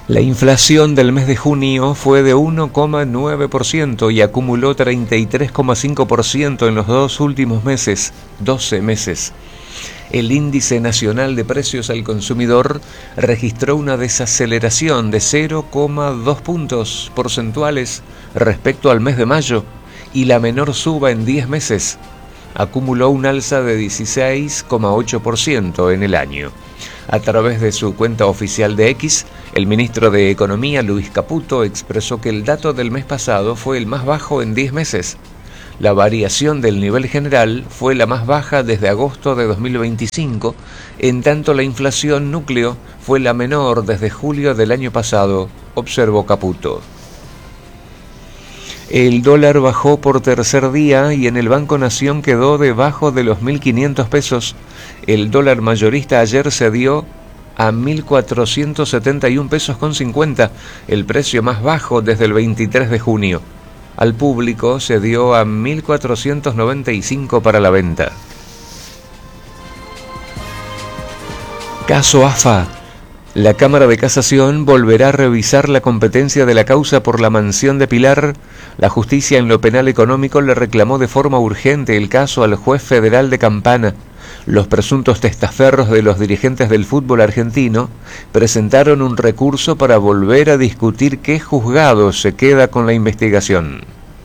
La inflación del mes de junio fue de 1,9% y acumuló 33,5% en los dos últimos meses, 12 meses. El índice nacional de precios al consumidor registró una desaceleración de 0,2 puntos porcentuales respecto al mes de mayo y la menor suba en 10 meses. Acumuló un alza de 16,8% en el año. A través de su cuenta oficial de X, el ministro de Economía, Luis Caputo, expresó que el dato del mes pasado fue el más bajo en 10 meses. La variación del nivel general fue la más baja desde agosto de 2025, en tanto la inflación núcleo fue la menor desde julio del año pasado, observó Caputo. El dólar bajó por tercer día y en el Banco Nación quedó debajo de los 1.500 pesos. El dólar mayorista ayer cedió a 1.471 pesos con 50, el precio más bajo desde el 23 de junio. Al público se dio a 1.495 para la venta. Caso AFA. La Cámara de Casación volverá a revisar la competencia de la causa por la mansión de Pilar. La justicia en lo penal económico le reclamó de forma urgente el caso al juez federal de Campana. Los presuntos testaferros de los dirigentes del fútbol argentino presentaron un recurso para volver a discutir qué juzgado se queda con la investigación.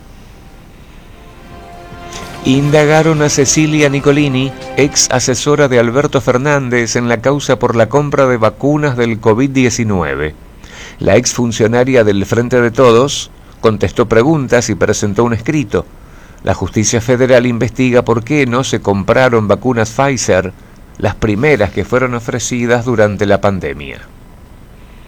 Indagaron a Cecilia Nicolini, ex asesora de Alberto Fernández, en la causa por la compra de vacunas del COVID-19. La exfuncionaria del Frente de Todos contestó preguntas y presentó un escrito. La justicia federal investiga por qué no se compraron vacunas Pfizer, las primeras que fueron ofrecidas durante la pandemia.